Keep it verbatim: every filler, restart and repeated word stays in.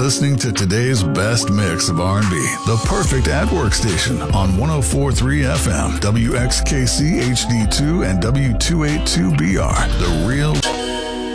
listening to today's best mix of R and B, the perfect at-work station on one oh four point three F M, W X K C H D two and W two eighty-two B R, the real